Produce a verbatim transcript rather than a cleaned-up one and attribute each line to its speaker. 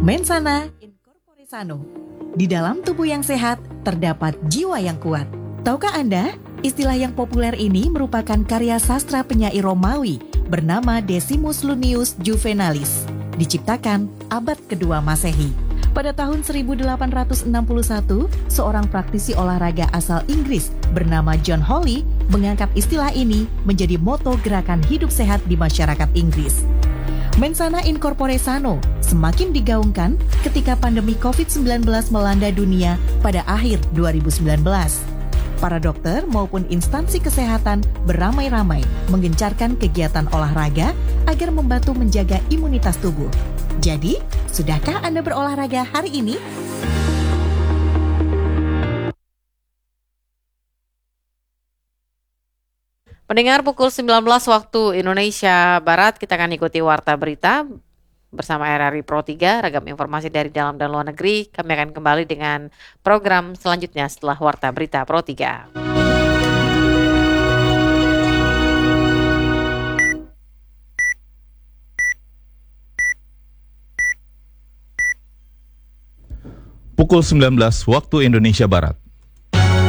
Speaker 1: Mensana in corpore sano. Di dalam tubuh yang sehat, terdapat jiwa yang kuat. Tahukah Anda, istilah yang populer ini merupakan karya sastra penyair Romawi bernama Decimus Lunius Juvenalis, diciptakan abad kedua Masehi. Pada tahun seribu delapan ratus enam puluh satu, seorang praktisi olahraga asal Inggris bernama John Hawley mengangkat istilah ini menjadi moto gerakan hidup sehat di masyarakat Inggris. Mensana in corpore sano semakin digaungkan ketika pandemi covid sembilan belas melanda dunia pada akhir dua ribu sembilan belas. Para dokter maupun instansi kesehatan beramai-ramai menggencarkan kegiatan olahraga agar membantu menjaga imunitas tubuh. Jadi, sudahkah Anda berolahraga hari ini?
Speaker 2: Pendengar, pukul sembilan belas waktu Indonesia Barat, kita akan ikuti Warta Berita bersama R R I Pro tiga, ragam informasi dari dalam dan luar negeri. Kami akan kembali dengan program selanjutnya setelah Warta Berita Pro tiga.
Speaker 3: Pukul sembilan belas waktu Indonesia Barat.